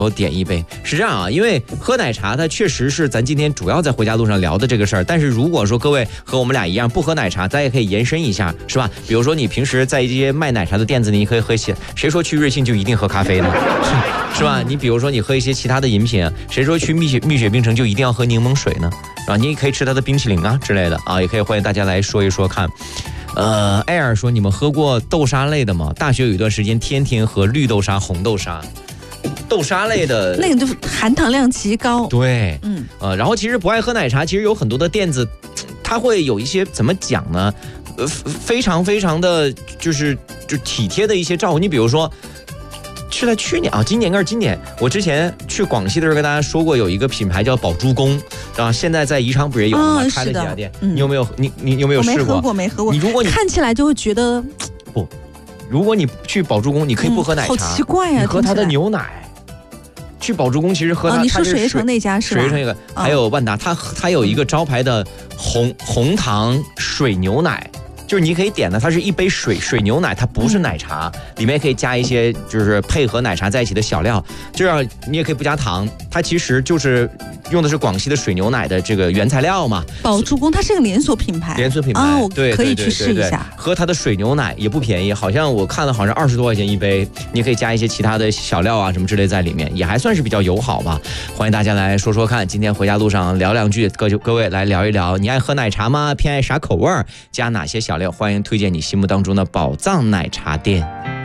我点一杯。是这样啊，因为喝奶茶它确实是咱今天主要在回家路上聊的这个事儿。但是如果说各位和我们俩一样不喝奶茶，咱也可以延伸一下，是吧？比如说你平时在一些卖奶茶的店子里，你可以喝些，谁说去瑞幸就一定喝咖啡呢？是吧？你比如说你喝一些其他的饮品，谁说去蜜雪冰城就一定要喝柠檬水呢？是吧？你也可以吃它的冰淇淋啊之类的啊，也可以欢迎大家来说一说看。艾尔说你们喝过豆沙类的吗？大学有一段时间天天喝绿豆沙、红豆沙。豆沙类的那个就是含糖量极高， 对，然后其实不爱喝奶茶，其实有很多的店子，它会有一些怎么讲呢？非常的就体贴的一些照顾。你比如说，是在去年啊，今年，我之前去广西的时候跟大家说过，有一个品牌叫宝珠宫，然后现在在宜昌不是也有吗？开了几家店，你有没有？你有没有试过？ 没喝过。 如果你看起来就会觉得不，如果你去宝珠宫，你可以不喝奶茶， 好奇怪呀， 你喝它的牛奶。去宝珠宫其实喝它， 你说水月城那家是吧？ 水月城一个，还有万达，它有一个招牌的红糖水牛奶，就是你可以点的，它是一杯水牛奶，它不是奶茶，里面可以加一些就是配合奶茶在一起的小料，这样你也可以不加糖，它其实就是用的是广西的水牛奶的这个原材料嘛。 宝珠宫它是个连锁品牌，对， 可以去试一下。 喝它的水牛奶也不便宜，好像我看了好像20多块钱一杯，你可以加一些其他的小料啊什么之类在里面，也还算是比较友好吧。欢迎大家来说说看，今天回家路上聊两句，各位来聊一聊，你爱喝奶茶吗？偏爱啥口味？加哪些小料？欢迎推荐你心目当中的宝藏奶茶店。